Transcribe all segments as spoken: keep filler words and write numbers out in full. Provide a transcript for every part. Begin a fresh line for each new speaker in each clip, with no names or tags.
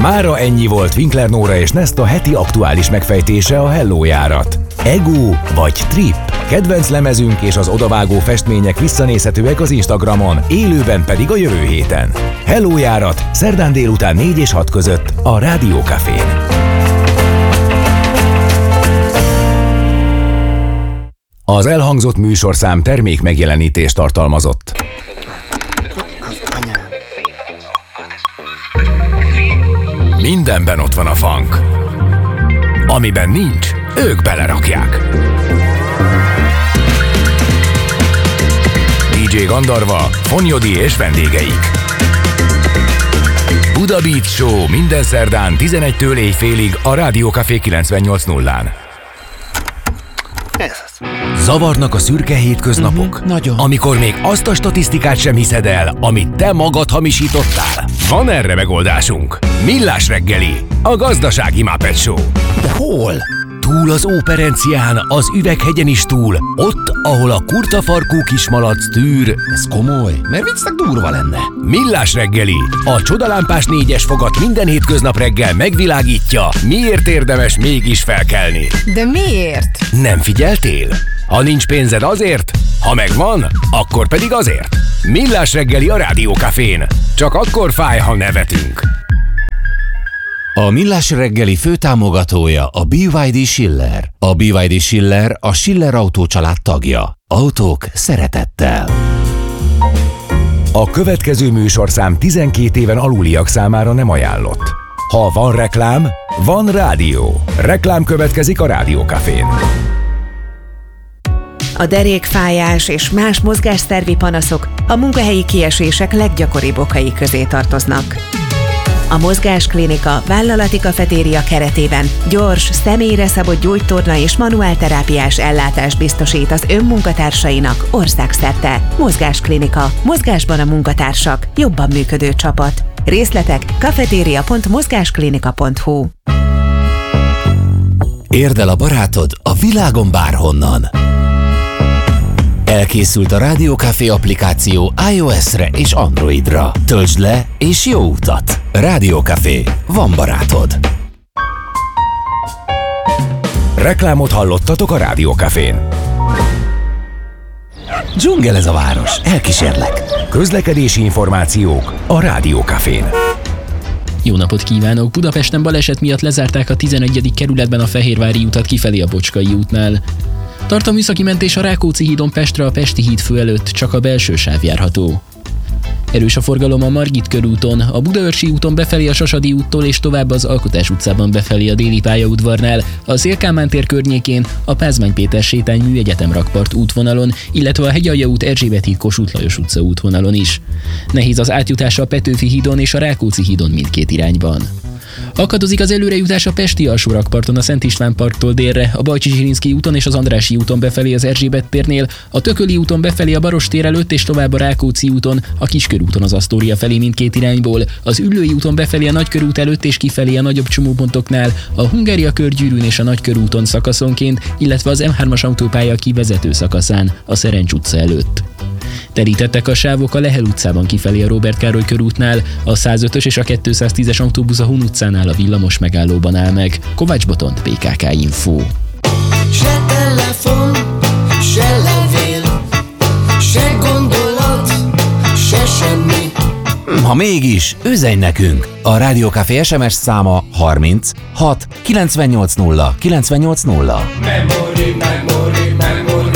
Mára ennyi volt Winkler Nóra és Nesta heti aktuális megfejtése a Hello járat. Ego vagy Trip? Kedvenc lemezünk és az odavágó festmények visszanézhetőek az Instagramon, élőben pedig a jövő héten. Hello járat, szerdán délután négy és hat között a Rádió Cafén. Az elhangzott műsorszám termék megjelenítést tartalmazott. Mindenben ott van a funk. Amiben nincs, ők belerakják. dé dzsé Gandarva, Fonyodi és vendégeik. Buda Beat Show minden szerdán tizenegytől éjfélig a Rádió Café kilencvennyolc nullán. Zavarnak a szürke hétköznapok?
Uh-huh, nagyon.
Amikor még azt a statisztikát sem hiszed el, amit te magad hamisítottál? Van erre megoldásunk. Millás reggeli, a gazdasági Muppet Show.
De hol?
Túl az Óperencián, az Üveghegyen is túl, ott, ahol a kurtafarkú kismalac tűr.
Ez komoly, mert viccnek durva lenne.
Millás reggeli, a csodalámpás négyes fogat minden hétköznap reggel megvilágítja, miért érdemes mégis felkelni.
De miért?
Nem figyeltél? Ha nincs pénzed azért, ha megvan, akkor pedig azért. Millás reggeli a Rádió Cafén. Csak akkor fáj, ha nevetünk.
A Millás reggeli főtámogatója a bé vé dé Schiller. A bé vé dé Schiller a Schiller Autó család tagja. Autók szeretettel.
A következő műsorszám tizenkét éven aluliak számára nem ajánlott. Ha van reklám, van rádió. Reklám következik a Rádió Cafén.
A derékfájás és más mozgásszervi panaszok a munkahelyi kiesések leggyakoribb okai közé tartoznak. A Mozgásklinika vállalati kafetéria keretében gyors, személyre szabott gyógytorna és manuálterápiás ellátást biztosít az önmunkatársainak országszerte. Mozgásklinika. Mozgásban a munkatársak. Jobban működő csapat. Részletek kafetéria pont mozgásklinika pont hu.
Érd el a barátod a világon bárhonnan. Elkészült a Rádió Café applikáció iOS-re és Androidra. Töltsd le és jó utat! Rádió Café. Van barátod.
Reklámot hallottatok a Rádió Cafén.
Dzsungel ez a város. Elkísérlek.
Közlekedési információk a Rádió Cafén.
Jó napot kívánok! Budapesten baleset miatt lezárták a tizenegyedik kerületben a Fehérvári utat kifelé a Bocskai útnál. Tart a műszaki mentés a Rákóczi hídon Pestre a Pesti híd fő előtt, csak a belső sáv járható. Erős a forgalom a Margit körúton, a Budaörsi úton befelé a Sasadi úttól és tovább az Alkotás utcában befelé a Déli pályaudvarnál, a Szél-Kálmán tér környékén, a Pázmány Péter sétány műegyetem rakpart útvonalon, illetve a Hegyalja út Erzsébet híd Kossuth Lajos utca útvonalon is. Nehéz az átjutása a Petőfi hídon és a Rákóczi hídon mindkét irányban. Akadozik az előrejutás a Pesti alsó rakparton a Szent István parktól délre, a Bajcsi-Zsilinszky úton és az Andrássy úton befelé az Erzsébet térnél, a Tököli úton befelé a Baross tér előtt és tovább a Rákóczi úton, a Kiskörúton az Asztória felé mindkét irányból, az Üllői úton befelé a Nagykörút előtt és kifelé a nagyobb csomópontoknál, a Hungária körgyűrűn és a Nagykörúton szakaszonként, illetve az em hármas autópálya kivezető szakaszán, a Szerencs utca előtt. Terítettek a sávok a Lehel utcában kifelé a Róbert Károly körútnál, a százötös és a kétszáztízes autóbusz a Hun utcánál a villamos megállóban áll meg. Kovács Botont, pé ká ká Info.
Se telefon, se levél, se gondolat, se semmi.
Ha mégis, üzenj nekünk! A Rádió Café es em es száma harminc hat kilencvennyolc nulla kilencvennyolc nulla.
Memory, memory, memory.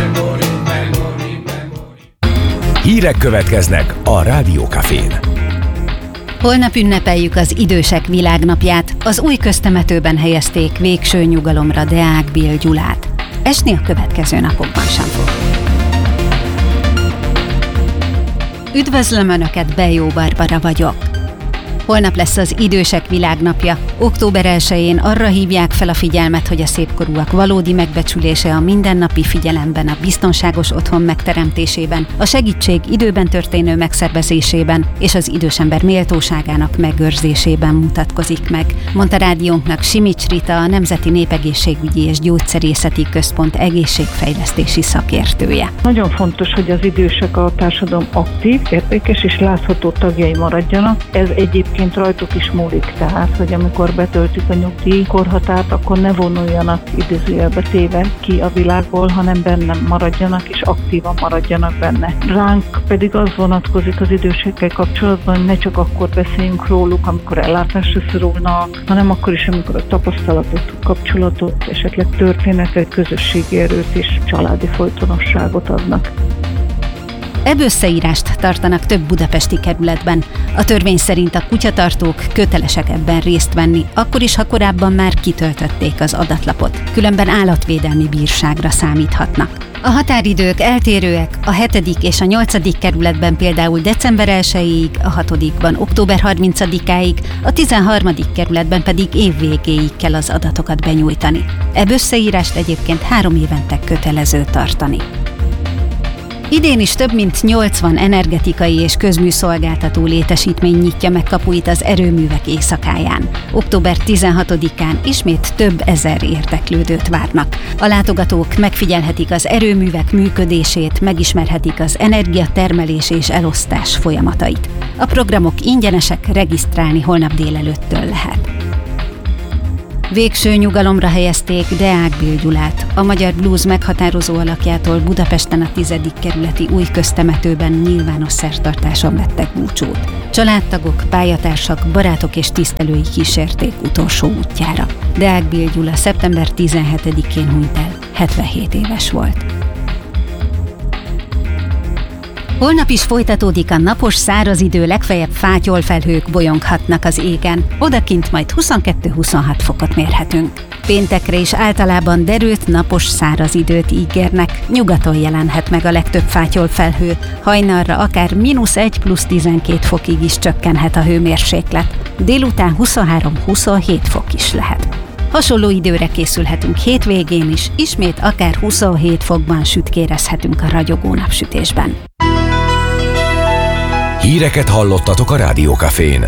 Hírek következnek a Rádió Cafén.
Holnap ünnepeljük az Idősek Világnapját. Az új köztemetőben helyezték végső nyugalomra Deák Bill Gyulát. Esni a következő napokban sem fog. Üdvözlöm Önöket, Bejó Barbara vagyok. Holnap lesz az Idősek Világnapja. október elsején arra hívják fel a figyelmet, hogy a szépkorúak valódi megbecsülése a mindennapi figyelemben, a biztonságos otthon megteremtésében, a segítség időben történő megszervezésében és az idősember méltóságának megőrzésében mutatkozik meg, mondta rádiónknak Simics Rita, a Nemzeti Népegészségügyi és Gyógyszerészeti Központ egészségfejlesztési szakértője.
Nagyon fontos, hogy az idősek a társadalom aktív, értékes és látható tagjai maradjanak. Ez egyébként egyébként rajtuk is múlik, tehát, hogy amikor betöltik a nyugdíjkorhatárt, akkor ne vonuljanak idézőjelbe téve ki a világból, hanem benne maradjanak és aktívan maradjanak benne. Ránk pedig az vonatkozik az idősekkel kapcsolatban, hogy ne csak akkor beszéljünk róluk, amikor ellátásra szorulnak, hanem akkor is, amikor a tapasztalatot, kapcsolatot, esetleg történetet, közösségi erőt és családi folytonosságot adnak.
Ebb összeírást tartanak több budapesti kerületben. A törvény szerint a kutyatartók kötelesek ebben részt venni, akkor is, ha korábban már kitöltötték az adatlapot. Különben állatvédelmi bírságra számíthatnak. A határidők eltérőek, a hetedik és a nyolcadik kerületben például december elsejéig, a hatodikban október harmincadikáig, a tizenharmadik kerületben pedig év végéig kell az adatokat benyújtani. Ebb összeírást egyébként három évente kötelező tartani. Idén is több mint nyolcvan energetikai és közműszolgáltató létesítmény nyitja meg kapuit az erőművek éjszakáján. október tizenhatodikán ismét több ezer érdeklődőt várnak. A látogatók megfigyelhetik az erőművek működését, megismerhetik az energiatermelés és elosztás folyamatait. A programok ingyenesek, regisztrálni holnap délelőttől lehet. Végső nyugalomra helyezték Deák Bill Gyulát, a magyar blues meghatározó alakjától Budapesten a tizedik kerületi új köztemetőben nyilvános szertartáson vettek búcsút. Családtagok, pályatársak, barátok és tisztelői kísérték utolsó útjára. Deák Bill Gyula szeptember tizenhetedikén hunyt el, hetvenhét éves volt. Holnap is folytatódik a napos, száraz idő, legfeljebb fátyolfelhők bolyonghatnak az égen. Odakint majd huszonkettő-huszonhat fokot mérhetünk. Péntekre is általában derült, napos, száraz időt ígérnek. Nyugaton jelenhet meg a legtöbb fátyolfelhő. Hajnalra akár mínusz egy plusz tizenkét fokig is csökkenhet a hőmérséklet. Délután huszonhárom-huszonhét fok is lehet. Hasonló időre készülhetünk hétvégén is, ismét akár huszonhét fokban sütkérezhetünk a ragyogó napsütésben.
Híreket hallottatok a Rádiókafén.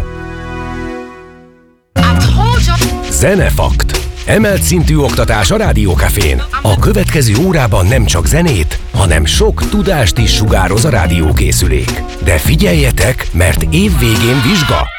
Zenefakt. Emelt szintű oktatás a Rádiókafén. A következő órában nem csak zenét, hanem sok tudást is sugároz a rádiókészülék. De figyeljetek, mert év végén vizsga.